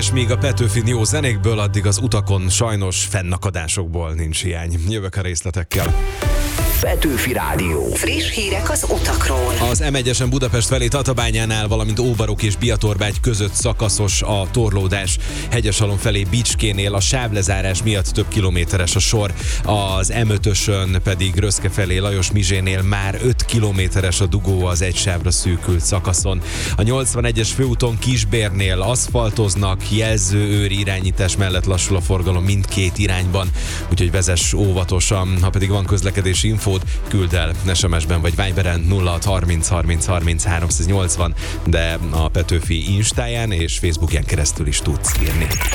És míg a Petőfin jó zenékből, addig az utakon sajnos fennakadásokból nincs hiány. Jövök a részletekkel. Petőfi Rádió. Friss hírek az utakról. Az M1-esen Budapest felé Tatabányánál, valamint Óbarok és Biatorbágy között szakaszos a torlódás. Hegyesalom felé Bicskénél a sávlezárás miatt több kilométeres a sor. Az M5-ösön pedig Röszke felé Lajos Mizsénél már 5 kilométeres a dugó az egy sávra szűkült szakaszon. A 81-es főúton Kisbérnél aszfaltoznak, jelzőőr irányítás mellett lassul a forgalom mindkét irányban, úgyhogy vezess óvatosan. Ha pedig van közlekedési infód, küld el SMS-ben vagy Viberen 0630 30 30 380, de a Petőfi Instáján és Facebookján keresztül is tudsz írni.